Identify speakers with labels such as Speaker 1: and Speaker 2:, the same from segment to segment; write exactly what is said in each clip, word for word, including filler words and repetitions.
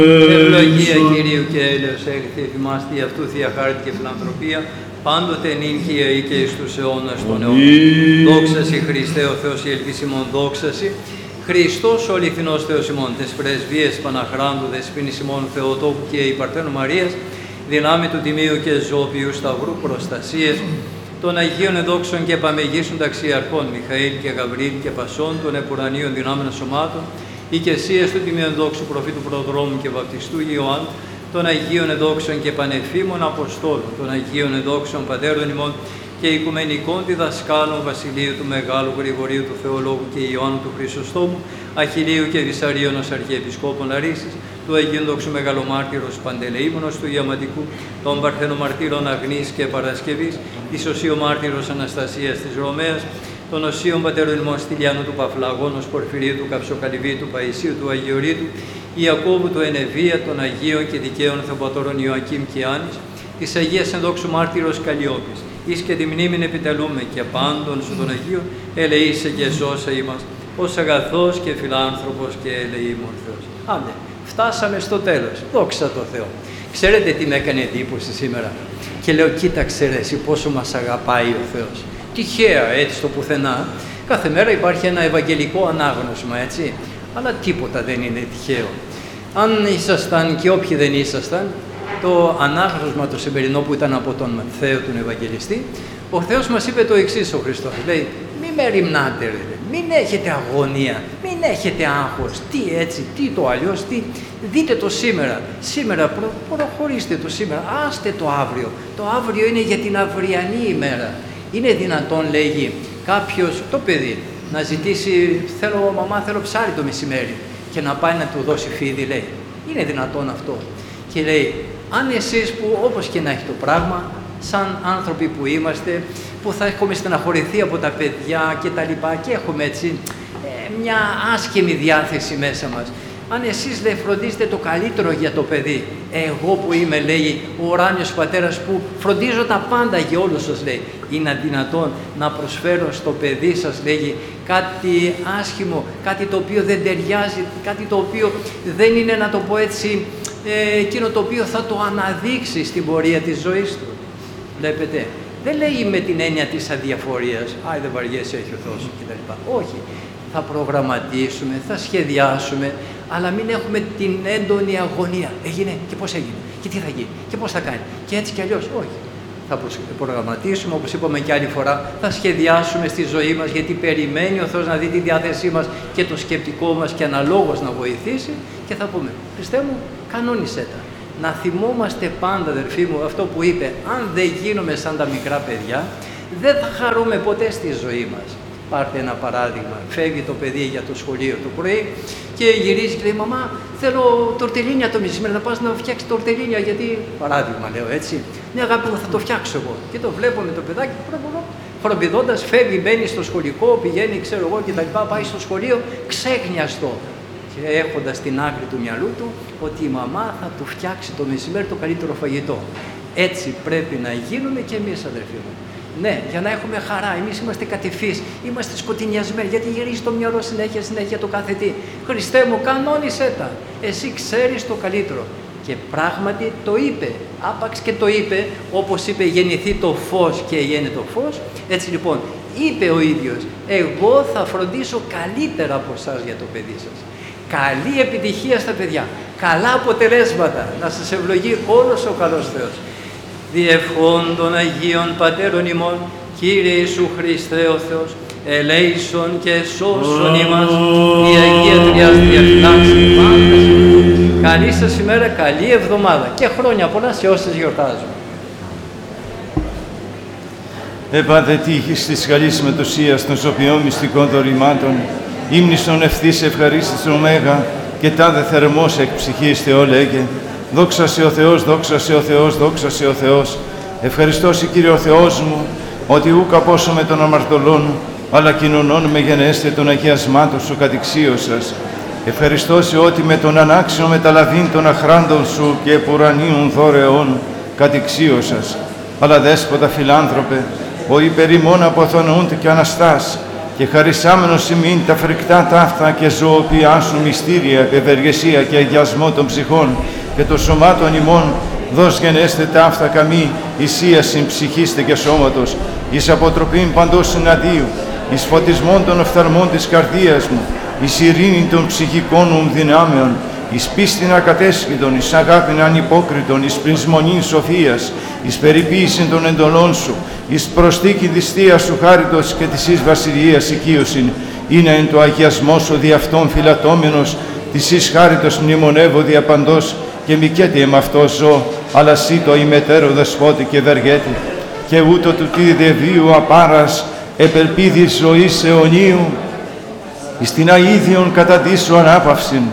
Speaker 1: Ευλογία Κυρίου και έλεος έλθει εφημάς τη αυτού θεία χάρτη και φιλανθρωπία, πάντοτε νυν και ή και εις τους αιώνας των αιώνων. Δόξα σοι Χριστέ ο Θεός η ελπίς ημών, δόξα σοι. Χριστός ο αληθινός Θεός ημών, τες πρεσβείες Παναχράντου, δεσποίνης ημών Θεοτόκου και η Παρθένου Μαρίας, δυνάμει του Τιμίου και Ζωοποιού Σταυρού προστασίες, των Αγίων Εδόξων και Επαμεγήσων ταξιαρχών Μιχαήλ και Γαβρίλ και Πασών, των Επουρανίων δυνάμεων σωμάτων, οικεσίες του Τιμίου Εδόξου Προφήτου Προδρόμου και Βαπτιστού Ιωάννου, των Αγίων Εδόξων και Πανεφήμων Αποστόλων, των Αγίων Εδόξων Πατέρων ημών και Οικουμενικών Διδασκάλων Βασιλείου του Μεγάλου Γρηγορίου του Θεολόγου και Ιωάννου του Χρυσοστόμου, Αχιλίου και Βυσαρίων ως Αρχιεπισκόπων Λαρίσης, του Αγίου Δόξου Μεγαλομάρτυρος Παντελεήμονος του Ιαματικού, των Παρθενομαρτύρων Αγνής και Παρασκευής, της Οσίου Μάρτυρος Αναστασίας της Ρωμαίας, των Οσίων Πατέρων ημών Στυλιανού του Παφλαγώνος, Πορφυρίου του Καψοκαλυβίου του Παϊσίου του Αγιορείτου, Ιακώβου του Ενεβία, των Αγίων και Δικαίων Θεοπατώρων Ιωακήμ και Άνης, της Αγίας Ενδόξου Μάρτυρος Καλλιόπης, εις και τη μνήμην επιτελούμε και πάντων σου των Αγίων, ελεήσε και σώσε ημάς, ως αγαθός και φιλάνθρωπος και ελεήμων Θεός. Άντε, φτάσαμε στο τέλος. Δόξα τω Θεώ. Ξέρετε τι με έκανε εντύπωση σήμερα? Και λέω, κοίταξε ρε εσύ πόσο μας αγαπάει ο Θεός. Τυχαία έτσι στο πουθενά. Κάθε μέρα υπάρχει ένα ευαγγελικό ανάγνωσμα, έτσι. Αλλά τίποτα δεν είναι τυχαίο. Αν ήσασταν και όποιοι δεν ήσασταν, το ανάγνωσμα το σημερινό που ήταν από τον Θεό, τον Ευαγγελιστή, ο Θεός μας είπε το εξής ο Χριστός. Λέει, μη με ρημνάτε ρε, μην έχετε αγωνία, μην έχετε άγχος, τι έτσι, τι το αλλιώς, τι, δείτε το σήμερα, σήμερα προ, προχωρήστε το σήμερα, άστε το αύριο, το αύριο είναι για την αυριανή ημέρα. Είναι δυνατόν, λέγει, κάποιος, το παιδί, να ζητήσει, θέλω μαμά, θέλω ψάρι το μεσημέρι και να πάει να του δώσει φίδι, λέει, είναι δυνατόν αυτό? Και λέει, αν εσείς που όπως και να έχει το πράγμα, σαν άνθρωποι που είμαστε, που θα έχουμε στεναχωρηθεί από τα παιδιά και τα λοιπά και έχουμε έτσι ε, μια άσχημη διάθεση μέσα μας. Αν εσείς, λέει, φροντίζετε το καλύτερο για το παιδί, εγώ που είμαι, λέει, ο ουράνιος πατέρας που φροντίζω τα πάντα για όλους σας, λέει, είναι δυνατόν να προσφέρω στο παιδί σας, λέει, κάτι άσχημο, κάτι το οποίο δεν ταιριάζει, κάτι το οποίο δεν είναι, να το πω έτσι, ε, εκείνο το οποίο θα το αναδείξει στην πορεία της ζωής του. Βλέπετε, δεν λέει με την έννοια της αδιαφορίας, «Άι, δεν βαριέσαι, έχει ο Θεός» κτλ. Όχι, θα προγραμματίσουμε, θα σχεδιάσουμε, αλλά μην έχουμε την έντονη αγωνία. Έγινε και πώς έγινε, και τι θα γίνει, και πώς θα κάνει, και έτσι κι αλλιώς. Όχι. Θα προγραμματίσουμε, όπως είπαμε και άλλη φορά, θα σχεδιάσουμε στη ζωή μας, γιατί περιμένει ο Θεός να δει τη διάθεσή μας και το σκεπτικό μας και αναλόγως να βοηθήσει, και θα πούμε, Χριστέ μου, κανόνισέ τα. Να θυμόμαστε πάντα, αδερφοί μου, αυτό που είπε, αν δεν γίνουμε σαν τα μικρά παιδιά, δεν θα χαρούμε ποτέ στη ζωή μας. Πάρτε ένα παράδειγμα, φεύγει το παιδί για το σχολείο το πρωί και γυρίζει και λέει, μαμά, θέλω τορτελίνια το μεσημέρι, να πας να φτιάξεις τορτελίνια, γιατί, παράδειγμα λέω έτσι, ναι αγάπη μου, θα το φτιάξω εγώ. Και το βλέπω με το παιδάκι, φροντιδώντας, φεύγει, μπαίνει στο σχολικό, πηγαίνει, ξέρω εγώ κτλ. Πάει στο σχολείο, ξέχνιαστο. Και έχοντας στην άκρη του μυαλού του ότι η μαμά θα του φτιάξει το μεσημέρι το καλύτερο φαγητό. Έτσι πρέπει να γίνουμε και εμείς, αδερφοί μου. Ναι, για να έχουμε χαρά. Εμείς είμαστε κατηφείς, είμαστε σκοτεινιασμένοι, γιατί γυρίζει το μυαλό συνέχεια, συνέχεια το κάθε τι. Χριστέ μου, κανόνισέ τα. Εσύ ξέρεις το καλύτερο. Και πράγματι το είπε. Άπαξ και το είπε, όπως είπε, γεννηθεί το φως και γέννη το φως. Έτσι λοιπόν, είπε ο ίδιος, εγώ θα φροντίσω καλύτερα από εσάς για το παιδί σας. Καλή επιτυχία στα παιδιά, καλά αποτελέσματα, να σας ευλογεί όλος ο καλός Θεός. Διευχών των Αγίων Πατέρων ημών, Κύριε Ιησού Χριστέ ο Θεός, ελέησον και σώσον ημάς, η Αγία Τριάς διαφυλάξει πάντα. Καλή σας ημέρα, καλή εβδομάδα και χρόνια πολλά σε όσες γιορτάζουν.
Speaker 2: Επάτε τύχης της καλής μετουσίας των σωπιών μυστικών δωρημάτων, ύμνησον ευθύς ευχαρίστης ωμέγα και τάδε θερμός εκ ψυχής Θεό λέγε. Δόξα σε ο Θεός, δόξα σε ο Θεός, δόξα σε ο Θεός. Ευχαριστώ σε Κύριε ο Θεός μου, ότι ούκ απόσο με των αμαρτωλών, αλλά κοινωνών με γενέστε των αγιασμάτων σου κατηξίωσας. Ευχαριστώ σε ότι με τον ανάξιο μεταλαβήν των αχράντων σου και επουρανίων δωρεών κατηξίωσας. Αλλά δέσποτα φιλάνθρωπε, ο υπερημών αποθονούντ και αναστάς, και χαρισάμενος ημίν τα φρικτά ταύτα και ζωοποιά σου μυστήρια, ευεργεσία και αγιασμό των ψυχών και των σωμάτων ημών, δώσ' γενέστε ταύτα καμή ισίασιν ψυχίστε και σώματος, εις αποτροπήν παντός συναντίου, εις φωτισμόν των οφθαλμών της καρδίας μου, εις ειρήνη των ψυχικών μου δυνάμεων, εις πίστην ακατέσχυτον, εις αγάπην ανυπόκριτον, εις πρισμονήν σοφίας, εις περιποίησιν των εντολών σου, εις προστίκη της Θείας σου χάριτος και της εις βασιλείας οικείωσιν, είναι εν το αγιασμό σου δι' αυτόν φυλατώμενος, της εις χάριτος μνημονεύω δια παντός, και μηκέτι εμ' αυτό ζω, αλλά σύ το ημετέρω δεσπότη και βεργέτη, και ούτω του τι δεβίου απάρας, επελπίδης ζωής αιωνίου, εις την αΐδιον καταντήσου ανάπαυσιν,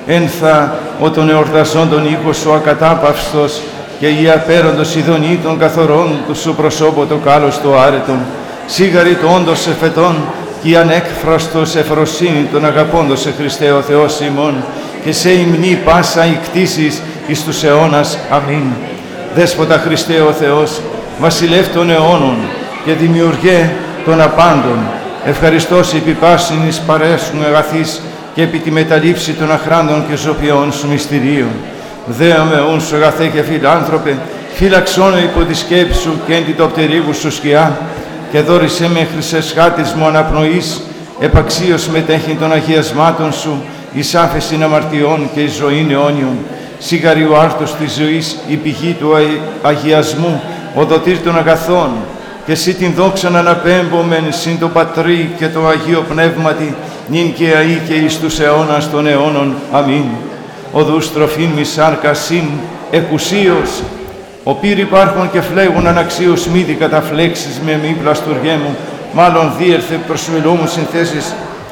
Speaker 2: ένθα ο των εορτασόντων ήχος σου ακατάπαυστος, και η απέροντος ειδονή των καθορών του σου προσώπο το κάλος το άρετον, σίγαρη το όντος εφετών, και η ανέκφραστος εφροσύνη των αγαπώντος σε Χριστέ ο Θεός ημών, και σε υμνή πάσα η κτήσεις εις τους αιώνας. Αμήν. Δέσποτα Χριστέ ο Θεός, βασιλεύ των αιώνων και δημιουργέ των απάντων, ευχαριστώς επί πάσιν εις παρέσουν αγαθείς και επί τη μεταλήψη των αχράντων και ζωπιών σου μυστηρίων. Δέαμε ούν σου αγαθέ και φιλάνθρωπε, φύλαξόν υπό τη σκέψη σου και εν τη το πτερίγου σου σκιά, και δόρισε με χρυσές χάτης μου αναπνοής, επαξίως μετέχει των αγιασμάτων σου, εις άφεσιν αμαρτιών και εις ζωήν αιώνιον. Σίγαρη ο άρτος της ζωής, η πηγή του αγιασμού, ο δοτήρ των αγαθών, και εσύ την δόξαν αναπέμπομεν συν το Πατρί και το Αγίο Πνεύματι, νυν και αεί και εις τους αιώνας των αιώνων. Αμήν. Οδούς τροφήν μη σάρκα συν εκουσίως, ο πύρ υπάρχον και φλέγουν αναξίως μύδι καταφλέξεις με μη πλαστουργέ μου, μάλλον δίερθε προσμιλώ μου συνθέσεις,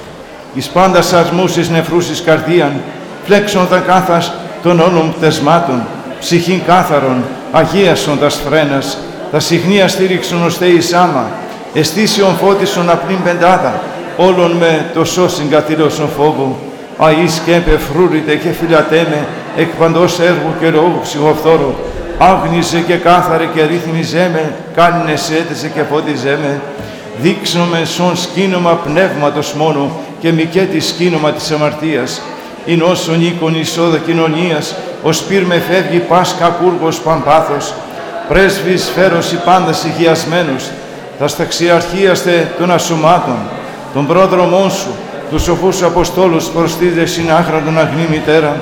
Speaker 2: εις πάντα σαρμούς εις νεφρούς εις καρδίαν, φλέξον τα κάθας των όλων πτεσμάτων, ψυχήν κάθαρον, αγίασον τας φρένας, τα συχνία στήριξον ώστε εις άμα, εστίσιον φώτισον απλήν πεντάδα, όλων με το σώσιν καθήλωσον φόβο, αείς και επεφρούρητε και φυλατέμε, εκ παντός έργου και λόγου ψυχοφθόρου, άγνιζε και κάθαρε και ρύθμιζέ με, κάνινες έτεσε και φώτιζέ με, δείξομαι σον σκήνομα πνεύματος μόνο και μικέτη σκήνομα της αμαρτίας, ειν όσον οίκον εισόδο κοινωνίας, ως πύρ με φεύγει πας κακούργος παμπάθος, πρέσβης φέρος οι πάντας υγιασμένους, τα σταξιαρχίαστε των ασωμάτων, των πρόδρομών σου, τους σοφούς Αποστόλους προστίδε συνάχραντον αγνή μητέρα,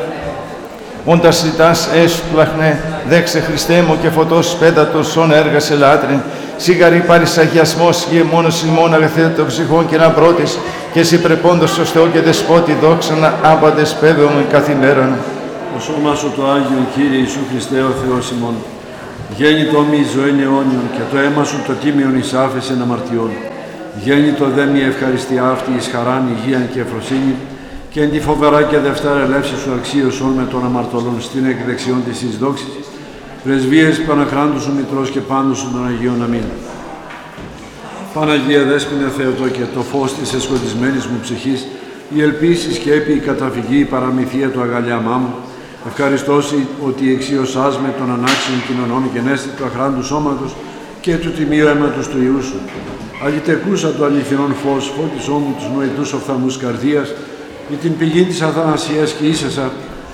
Speaker 2: όντας ζητάς έσπλαχνε, δέξε Χριστέ μου και φωτός πέντατος σών έργασε λάτρε, σίγαρη πάρεις αγιασμός και μόνος ημών αγαθέ των ψυχών και να πρώτης, και εσύ πρεπόντος ως Θεό και Δεσπότη δόξα να άπαντες πέβαιομεν καθημέρον.
Speaker 3: Ο σώμα σου το Άγιον Κύριε Ιησού Χριστέ ο Θεός ημών, γέννητο μη ζωήν αιώνιον και το αίμα σου το τίμιον εις άφεσεν αμαρτιών. Γέννητο δε μη ευχαριστία αυτή εις χαράν, υγείαν και ευφροσύνη, και εν τη φοβερά και δευτέρα ελεύση σου αξίωσον με των αμαρτωλών στην εκδεξιόν της εις δόξης, πρεσβείες Παναχράντου σου Μητρός και πάντου σου των Αγίων. Αμήν. Παναγία Δέσποινε Θεοτό και το φως της εσκοτισμένης μου ψυχής, η ελπίση σκέπη, η καταφυγή, η παραμυθία του αγαλιάμά μου, ευχαριστώσει ότι εξίωσάς με των ανάξιων κοινωνών γενέστη του αχράντου σώματος και του τιμίου αίματος του Ιού σου. Αγιτεκούσα το αληθινόν φως, φώτισό μου τους νοητούς οφθαλμούς καρδίας, ή την πηγή της αθανασίας και ίσασα,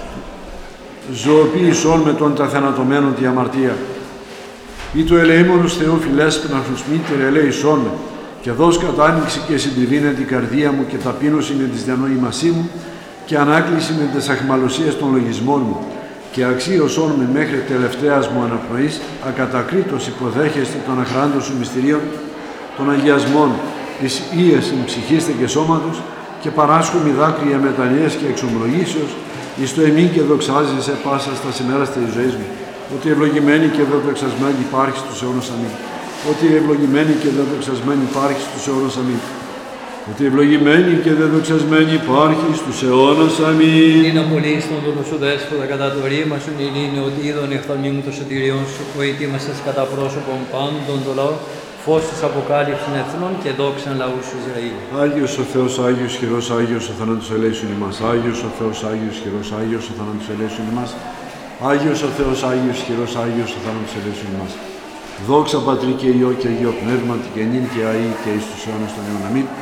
Speaker 3: ζωοποίησόν με των ταθανατωμένων τη αμαρτία. Ή το ελεήμονος Θεού φιλέσπναυς μήτερ ελέησόν με, και δώσ' κατάνοιξη και συντριβήνε την καρδία μου και ταπείνωση με της διανοήμασή μου και ανάκληση με της αχμαλωσίας των λογισμών μου, και αξίωσόν με μέχρι τελευταίας μου αναπνοής, ακατακρίτως υποδέχεστη των αχράντων σου μυστηρίων, των αγιασμών της ίεσιν ψυχίστε και σώματος, και παράσχομη δάκρυα μετανοίας και εξομολογήσεως, εις το εμήν και δοξάζεσαι πάσα στα ημέρας της ζωής μου, ότι ευλογημένη και δεδοξασμένη υπάρχει στους αιώνας. Αμήν. Ότι ευλογημένη και δεδοξασμένη υπάρχει στους αιώνας. Αμήν. Ότι ευλογημένη και δεδοξασμένη υπάρχει στους αιώνας. Αμήν.
Speaker 1: Είναι απολύστον τον σου δέσποτα κατά το ρήμα σου είναι ότι είδον εχθαλμή μου το σωτηριόν σου, που ετοίμασες κατά πρόσωπον πάντων το λαό, φως της αποκάλυψης εθνών και δόξαν λαού σου Ισραήλ.
Speaker 3: Άγιος ο Θεός, Άγιος χειρός, Άγιος ο θανάτους ελέησον ημάς. Άγιος ο Θεός, Άγιος χειρός, Άγιος ο θανάτους ελέησον ημάς. Άγιος ο Θεός, Άγιος χειρός, Άγιος ο θάνατος ελέησον ημάς. Δόξα Πατρί και Υιό και Αγίο Πνεύματι και νυν και αεί και εις τους αιώνας των αιώνων. Αμήν.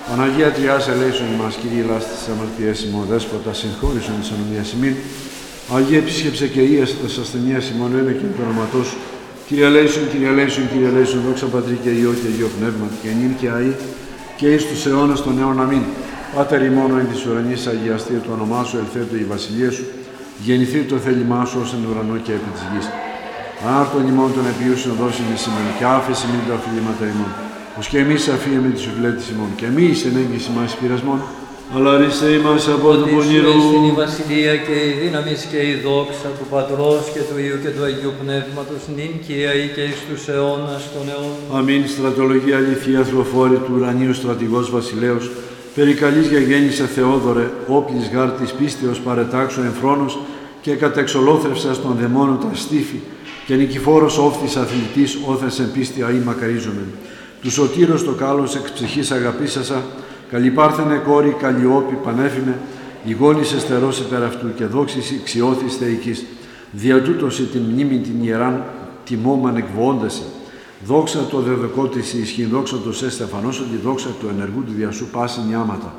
Speaker 3: Παναγία Τριάς ελέησον ημάς, Κύριε λάστη της αμαρτίας ημών, Δέσποτα συγχώρησον της ανομίας ημίν. Αγία επίσκεψε και ίας της ασθενείας ημών, ένα και το όνοματό σου. Κύριε ελέησον, Κύριε ελέησον, Κύριε ελέησον, δόξα Πατρί και Υιό και Υιό Πνεύματι, και νυν και αεί, και εις τους αιώνας των αιών αμήν. Πάτερ ημών εν της ουρανής, αγιαστεί το όνομά σου, ελθέτω η βασιλεία σου, γεννηθεί το θέλημά σου ως εν ουρανό και επί της γης. Άρτον ημών των επιούσεων δώσιν εις ημών, και άφεση μην τα οφειλήματα ημών. Ως και εμείς αφίεμε τις ουφιλέτης ημών, και μη εις ενέγγιση μας πειρασμών, αλλά ρίσε ημάς από του πονηρού.
Speaker 1: Ότι σου η βασιλεία και η δύναμη και η δόξα του Πατρός και του Υιού και του Αγίου Πνεύματος, νυν και αεί και εις τους αιώνας των αιώνων.
Speaker 3: Αμήν. Στρατολογία αληθεία, θλοφόρη του ουρανίου στρατηγός βασιλέως, περικαλής για γέννησε Θεόδωρε, όπλης γάρ της πίστεως παρετάξω εμφρόνος, και κατεξολόθρευσας των δαιμόνων τα στήφη, και νικηφόρος όφθης αθλητής όθες εν πίστη αεί μακαρίζομεν. Του σωτήρος το κάλος εξ ψυχής αγαπήσασα, καλυπάρθενε κόρη καλλιόπη πανέφημε, ηγόνης εστερός υπέρ αυτού και δόξης ηξιώθης θεϊκής. Δια τούτος την μνήμη την ιεράν τιμόμαν εκβοώνταση. Δόξα το δεδοκό της ισχύν, δόξα το σε στεφανός, ότι δόξα του ενεργού του διασού πάσιν ιάματα.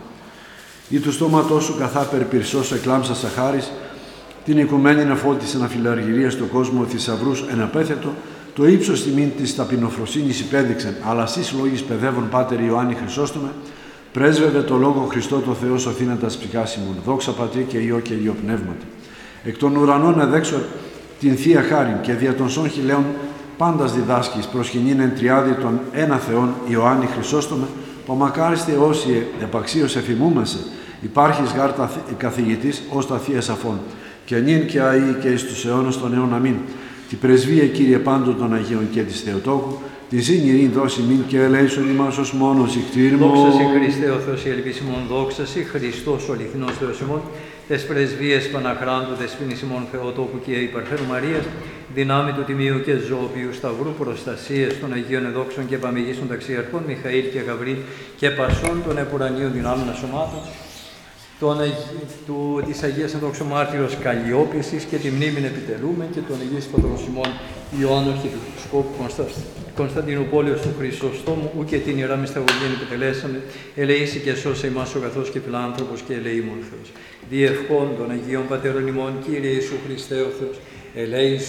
Speaker 3: Ή του στόματός σου καθά περπυρσός εκλάμψα σαχάρης, την οικουμένη να φώτισε να φιλαργυρία στον κόσμο θησαυρούς εναπέθετο, το ύψος τιμήν της ταπεινοφροσύνης υπέδειξεν, αλλά σεις λόγης παιδεύων Πάτερ Ιωάννη Χρυσόστομε, πρέσβευε το λόγο Χριστό το Θεό σωθήνατας ψυχάς ημών. Δόξα Πατρί και Υιό και Υιό Πνεύματι. Εκ των ουρανών εδέξω την Θεία Χάριν και δια των σών χιλέων πάντας διδάσκεις προσκυνήν εν τριάδι των ένα Θεών Ιωάννη Χρυσόστομε, που μακάριστε όσοι επαξίως εφημούμεσαι, υπάρχεις γάρτα καθηγητής ως τα Θεία Σαφών, και νυν και αεί και εις τους αιώνας των αιών αμήν. Τη πρεσβεία, Κύριε, πάντων των Αγίων και της Θεοτόκου, τη ζήνη δώσει μην και ελέησον ημάς ως μόνος ηκτήρμο.
Speaker 1: Δόξα σε Χριστέ ο Θεός η ελπίσιμον, δόξα σε Χριστός ο αληθινός Θεός ημών, τες πρεσβείες Παναχράντου, δεσποίνης ημών Θεοτόκου και υπερφέρου Μαρίας, δυνάμει του Τιμίου και Ζώπιου, Σταυρού προστασίες των Αγίων Εδόξων και Επαμηγήσεων Ταξιαρχών, Μιχαήλ και Γαβρίλ και Πασών των Επουρανίων δυνάμεων σωμάτων, Τον, του, της Αγίας Ενδόξου Μάρτυρος Καλλιόπησης και τη μνήμην επιτελούμε και τον Αγίος Πατρός ημών Ιωάννου Αρχιεπισκόπου Κωνσταντινούπολεως του Χρυσοστόμου, ου και την Ιερά Μυσταγωγήν επιτελέσαμε, ελεήσει και σώσε ημάς ο καθώς και φιλάνθρωπος και ελεήμων Θεός. Διευχών των Αγίων Πατέρων ημών, Κύριε Ιησού Χριστέ ο Θεός, ελέησον.